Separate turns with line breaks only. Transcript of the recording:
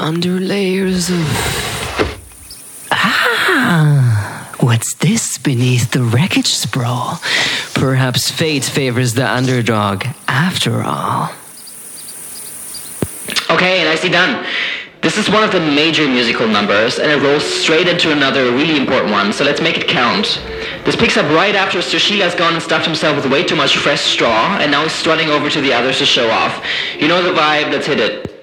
under layers of... Ah, what's this beneath the wreckage sprawl? Perhaps fate favors the underdog after all.
Okay, nicely done. This is one of the major musical numbers, and it rolls straight into another really important one, so let's make it count. This picks up right after Sushila's gone and stuffed himself with way too much fresh straw, and now he's strutting over to the others to show off. You know the vibe, let's hit it.